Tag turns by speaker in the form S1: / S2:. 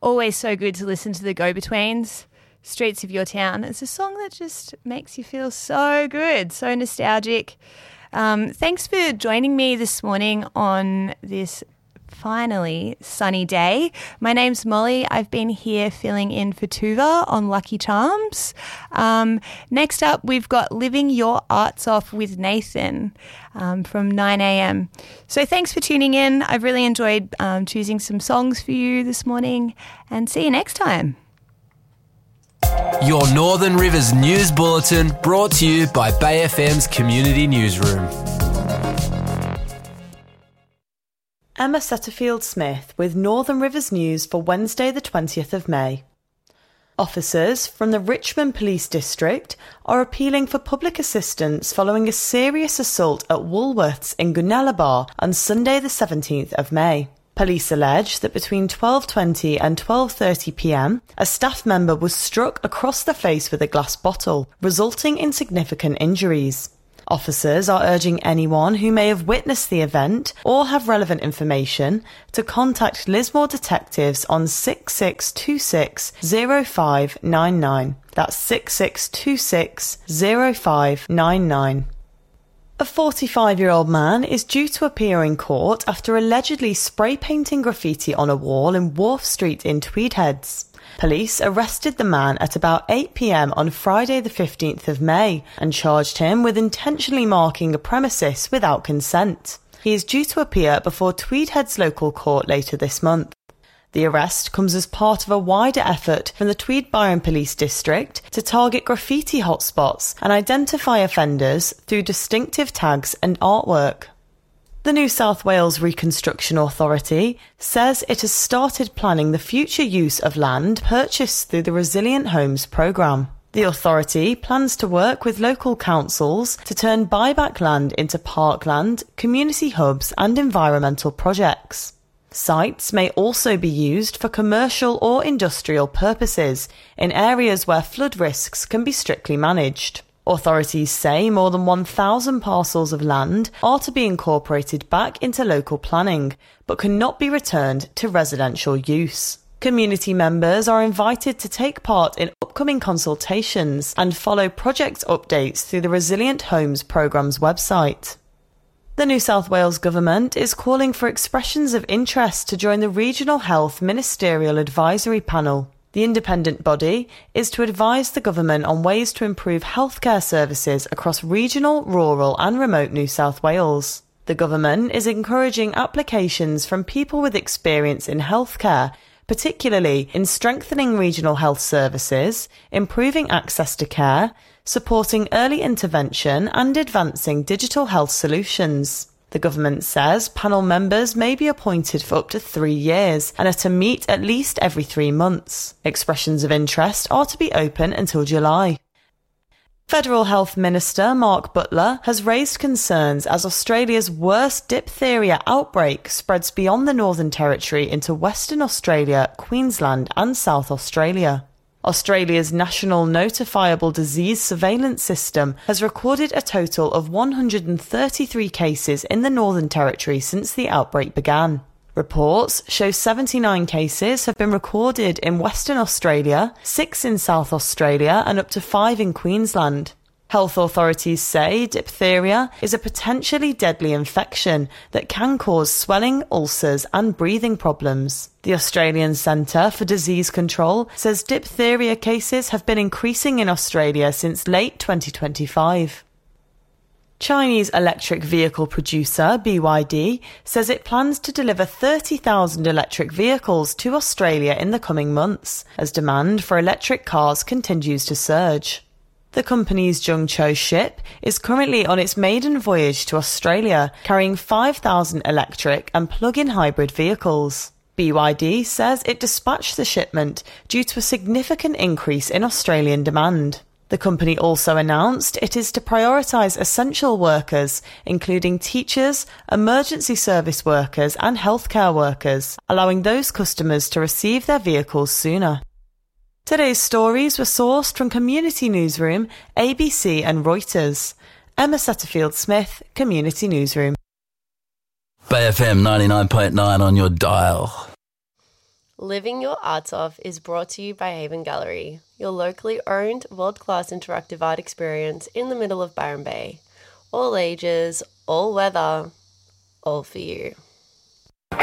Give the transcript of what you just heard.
S1: always so good to listen to the Go-Betweens. Streets of Your Town. It's a song that just makes you feel so good, so nostalgic. Thanks for joining me this morning on this finally sunny day. My name's Molly. I've been here filling in for Tuva on Lucky Charms. Next up, we've got Living Your Arts Off with Nathan from 9 a.m. So thanks for tuning in. I've really enjoyed choosing some songs for you this morning, and see you next time.
S2: Your Northern Rivers News Bulletin, brought to you by Bay FM's Community Newsroom.
S3: Emma Setterfield-Smith with Northern Rivers News for Wednesday the 20th of May. Officers from the Richmond Police District are appealing for public assistance following a serious assault at Woolworths in Goonellabah on Sunday the 17th of May. Police allege that between 12:20 and 12:30 p.m, a staff member was struck across the face with a glass bottle, resulting in significant injuries. Officers are urging anyone who may have witnessed the event or have relevant information to contact Lismore detectives on 6626 0599. That's 6626 0599. A 45-year-old man is due to appear in court after allegedly spray painting graffiti on a wall in Wharf Street in Tweedheads. Police arrested the man at about 8 p.m. on Friday the 15th of May and charged him with intentionally marking a premises without consent. He is due to appear before Tweedheads local court later this month. The arrest comes as part of a wider effort from the Tweed Byron Police District to target graffiti hotspots and identify offenders through distinctive tags and artwork. The New South Wales Reconstruction Authority says it has started planning the future use of land purchased through the Resilient Homes programme. The authority plans to work with local councils to turn buyback land into parkland, community hubs and environmental projects. Sites may also be used for commercial or industrial purposes in areas where flood risks can be strictly managed. Authorities say more than 1,000 parcels of land are to be incorporated back into local planning, but cannot be returned to residential use. Community members are invited to take part in upcoming consultations and follow project updates through the Resilient Homes programme's website. The New South Wales Government is calling for expressions of interest to join the Regional Health Ministerial Advisory Panel. The independent body is to advise the government on ways to improve healthcare services across regional, rural and remote New South Wales. The government is encouraging applications from people with experience in healthcare, particularly in strengthening regional health services, improving access to care, supporting early intervention and advancing digital health solutions. The government says panel members may be appointed for up to 3 years and are to meet at least every 3 months. Expressions of interest are to be open until July. Federal Health Minister Mark Butler has raised concerns as Australia's worst diphtheria outbreak spreads beyond the Northern Territory into Western Australia, Queensland and South Australia. Australia's National Notifiable Disease Surveillance System has recorded a total of 133 cases in the Northern Territory since the outbreak began. Reports show 79 cases have been recorded in Western Australia, 6 in South Australia and up to 5 in Queensland. Health authorities say diphtheria is a potentially deadly infection that can cause swelling, ulcers and breathing problems. The Australian Centre for Disease Control says diphtheria cases have been increasing in Australia since late 2025. Chinese electric vehicle producer BYD says it plans to deliver 30,000 electric vehicles to Australia in the coming months as demand for electric cars continues to surge. The company's Zhengzhou ship is currently on its maiden voyage to Australia, carrying 5,000 electric and plug-in hybrid vehicles. BYD says it dispatched the shipment due to a significant increase in Australian demand. The company also announced it is to prioritise essential workers, including teachers, emergency service workers and healthcare workers, allowing those customers to receive their vehicles sooner. Today's stories were sourced from Community Newsroom, ABC and Reuters. Emma Setterfield-Smith, Community Newsroom.
S4: Bay FM 99.9 on your dial. Living Your Arts Off is brought to you by Haven Gallery, your locally owned, world-class interactive art experience in the middle of Byron Bay. All ages, all weather, all for you.